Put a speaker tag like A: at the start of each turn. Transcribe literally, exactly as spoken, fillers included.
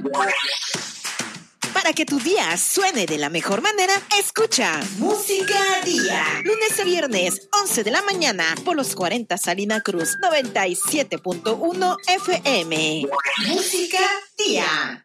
A: Para que tu día suene de la mejor manera, escucha Música Día. Lunes a viernes, once de la mañana, por los cuarenta Salina Cruz, noventa y siete punto uno F M. Música Día.